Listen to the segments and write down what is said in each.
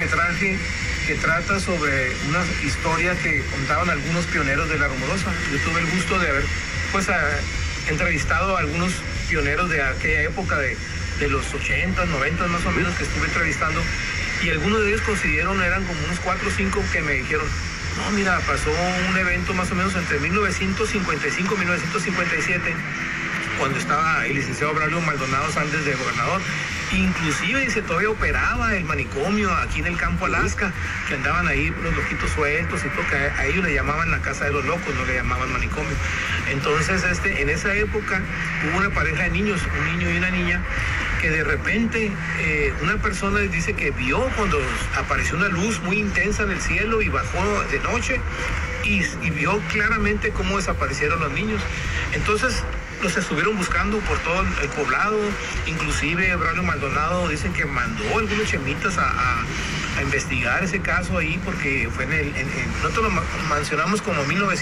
cortometraje que trata sobre una historia que contaban algunos pioneros de La Rumorosa. Yo tuve el gusto de haber entrevistado a algunos pioneros de aquella época, de los 80, 90 más o menos, que estuve entrevistando, y algunos de ellos coincidieron, eran como unos 4 o 5 que me dijeron, no, mira, pasó un evento más o menos entre 1955 y 1957, cuando estaba el licenciado Braulio Maldonado Sández de gobernador. Inclusive, dice, todavía operaba el manicomio aquí en el campo Alaska, que andaban ahí los loquitos sueltos y todo, que a ellos le llamaban la casa de los locos, no le llamaban manicomio. Entonces, en esa época hubo una pareja de niños, un niño y una niña, que de repente una persona dice que vio cuando apareció una luz muy intensa en el cielo y bajó de noche y vio claramente cómo desaparecieron los niños. Entonces los estuvieron buscando por todo el poblado, inclusive Braulio Maldonado dicen que mandó algunos chemitas a investigar ese caso ahí, porque fue nosotros lo mencionamos como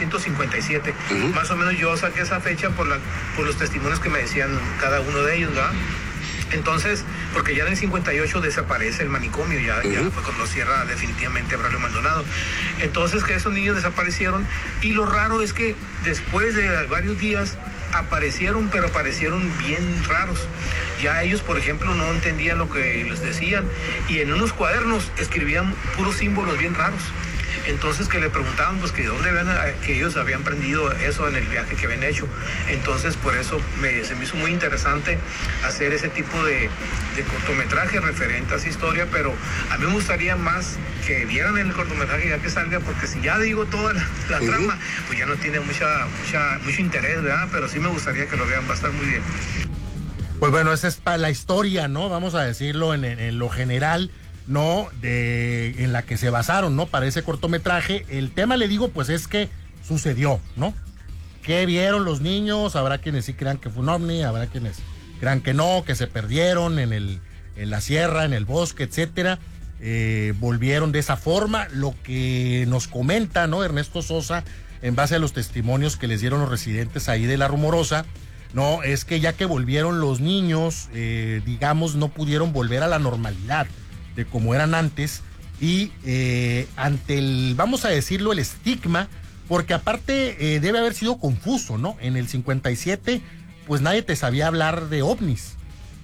1957, más o menos yo saqué esa fecha por los testimonios que me decían cada uno de ellos, ¿verdad? Entonces, porque ya en el 58 desaparece el manicomio, ya fue cuando lo cierra definitivamente Braulio Maldonado. Entonces, que esos niños desaparecieron, y lo raro es que después de varios días aparecieron, pero aparecieron bien raros. Ya ellos, por ejemplo, no entendían lo que les decían, y en unos cuadernos escribían puros símbolos bien raros. Entonces, que le preguntaban pues que de dónde que ellos habían aprendido eso en el viaje que habían hecho. Entonces, por eso se me hizo muy interesante hacer ese tipo de cortometraje referente a esa historia, pero a mí me gustaría más que vieran el cortometraje ya que salga, porque si ya digo toda la trama, pues ya no tiene mucho interés, ¿verdad? Pero sí me gustaría que lo vean, va a estar muy bien. Pues bueno, esa es para la historia, ¿no? Vamos a decirlo en lo general, ¿no? En la que se basaron, ¿no? Para ese cortometraje. El tema, le digo, pues es que sucedió, ¿no? ¿Qué vieron los niños? Habrá quienes sí crean que fue un ovni, habrá quienes crean que no, que se perdieron en la sierra, en el bosque, etcétera. Volvieron de esa forma. Lo que nos comenta, ¿no? Ernesto Sosa, en base a los testimonios que les dieron los residentes ahí de La Rumorosa, no, es que ya que volvieron los niños, digamos, no pudieron volver a la normalidad de como eran antes, y ante vamos a decirlo, el estigma, porque aparte debe haber sido confuso, ¿no? En el 57, pues nadie te sabía hablar de ovnis,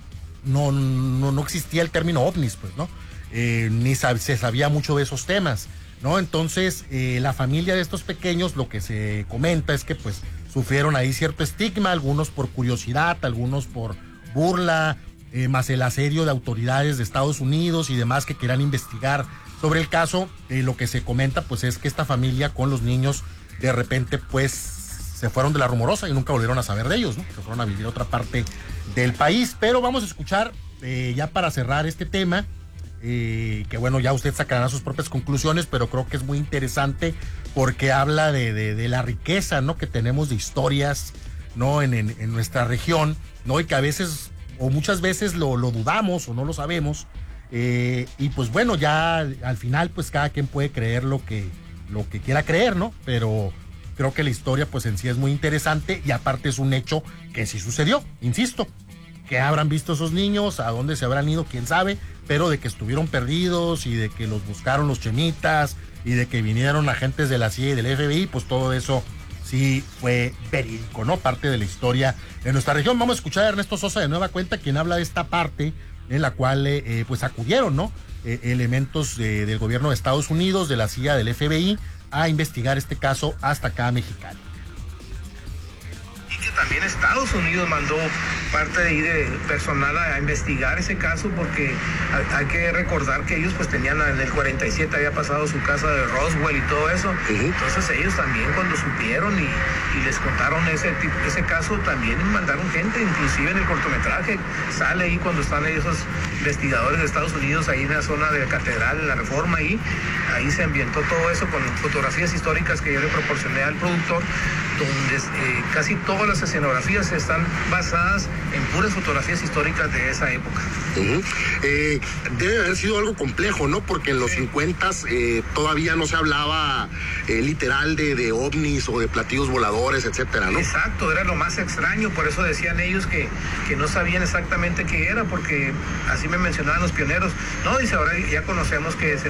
no existía el término ovnis, pues, ¿no? Ni se sabía mucho de esos temas, ¿no? Entonces, la familia de estos pequeños, lo que se comenta es que, pues, sufrieron ahí cierto estigma, algunos por curiosidad, algunos por burla, más el asedio de autoridades de Estados Unidos y demás que quieran investigar sobre el caso. Lo que se comenta, pues, es que esta familia con los niños, de repente, pues, se fueron de La Rumorosa y nunca volvieron a saber de ellos, ¿no? Se fueron a vivir a otra parte del país. Pero vamos a escuchar, ya para cerrar este tema, que bueno, ya usted sacará sus propias conclusiones, pero creo que es muy interesante porque habla de la riqueza, ¿no? Que tenemos de historias, ¿no? En nuestra región, ¿no? Y que a veces, o muchas veces lo dudamos o no lo sabemos, y pues bueno, ya al final pues cada quien puede creer lo que quiera creer, ¿no? Pero creo que la historia pues en sí es muy interesante, y aparte es un hecho que sí sucedió, insisto. ¿Qué habrán visto esos niños? ¿A dónde se habrán ido? ¿Quién sabe? Pero de que estuvieron perdidos y de que los buscaron los chemitas y de que vinieron agentes de la CIA y del FBI, pues todo eso sí fue verídico, ¿no? Parte de la historia de nuestra región. Vamos a escuchar a Ernesto Sosa de nueva cuenta, quien habla de esta parte en la cual pues acudieron, ¿no? Elementos del gobierno de Estados Unidos, de la CIA, del FBI, a investigar este caso hasta acá a Mexicali. Y que también Estados Unidos mandó parte de ahí de personal a investigar ese caso, porque hay que recordar que ellos pues tenían en el 47 había pasado su casa de Roswell y todo eso. Entonces ellos también, cuando supieron y les contaron ese caso, también mandaron gente, inclusive en el cortometraje sale ahí cuando están esos investigadores de Estados Unidos ahí en la zona de la Catedral, en la Reforma, ahí se ambientó todo eso con fotografías históricas que yo le proporcioné al productor, donde casi todas las escenografías están basadas en puras fotografías históricas de esa época. Debe haber sido algo complejo, ¿no? Porque en los 50s todavía no se hablaba literal de ovnis o de platillos voladores, etcétera, ¿no? Exacto, era lo más extraño, por eso decían ellos que no sabían exactamente qué era, porque así me mencionaban los pioneros. No, dice, ahora ya conocemos que